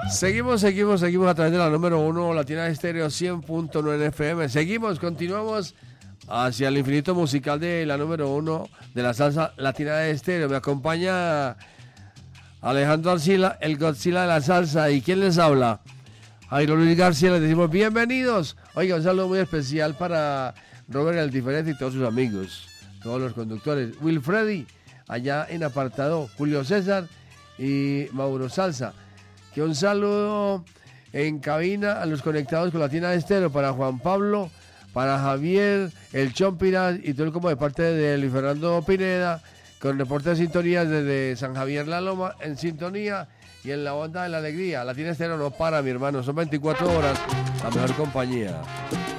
Seguimos a través de la número 1, Latina Estéreo 100.9 FM. Continuamos hacia el infinito musical de la número 1 de la salsa Latina de Estéreo. Me acompaña Alejandro Arcila, el Godzilla de la salsa. ¿Y quién les habla? Jairo Luis García. Les decimos bienvenidos. Oiga, un saludo muy especial para Robert el Diferente y todos sus amigos, todos los conductores. Wilfredi, allá en apartado, Julio César y Mauro Salsa. Que un saludo en cabina a los conectados con Latina Estéreo, para Juan Pablo, para Javier, el Chompira y todo el como de parte de Luis Fernando Pineda, con reporte de sintonía desde San Javier La Loma, en sintonía y en la onda de la alegría. Latina Estéreo no para, mi hermano, son 24 horas, la mejor compañía.